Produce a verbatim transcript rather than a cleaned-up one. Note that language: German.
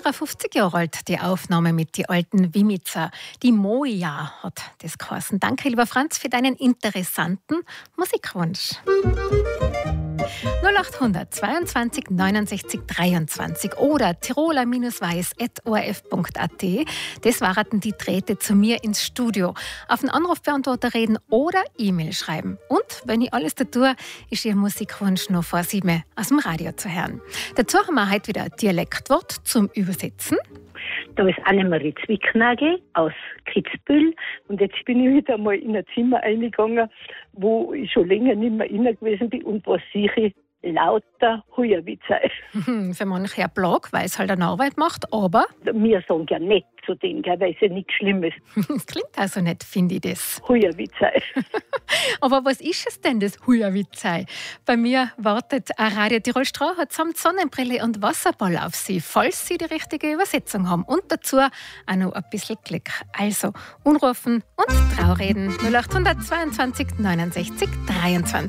vierundfünfzig Jahre alt, die Aufnahme mit die alten Wimizer. Die Moja hat das geheißen. Danke, lieber Franz, für deinen interessanten Musikwunsch. null achthundert zweiundzwanzig neunundsechzig dreiundzwanzig oder tiroler weiß at o r f punkt a t. Das waren die Drähte zu mir ins Studio. Auf den Anrufbeantworter reden oder E-Mail schreiben. Und wenn ich alles da tue, ist Ihr Musikwunsch noch vor sieben aus dem Radio zu hören. Dazu haben wir heute wieder ein Dialektwort zum Übersetzen. Da ist Annemarie Zwicknagel aus Kitzbühel und jetzt bin ich wieder mal in ein Zimmer eingegangen, wo ich schon länger nicht mehr rein gewesen bin und was sehe ich? Lauter Huierwitze. Für manche ein Blog, weil es halt eine Arbeit macht, aber... Wir sagen ja nicht zu denen, weil es ja nichts Schlimmes. Das klingt also nicht, finde ich das. Huierwitze. Aber was ist es denn, das Huierwitze? Bei mir wartet ein Radio Tirol Straße samt Sonnenbrille und Wasserball auf Sie, falls Sie die richtige Übersetzung haben. Und dazu auch noch ein bisschen Glück. Also, anrufen und Traureden null achthundert zweiundzwanzig neunundsechzig dreiundzwanzig.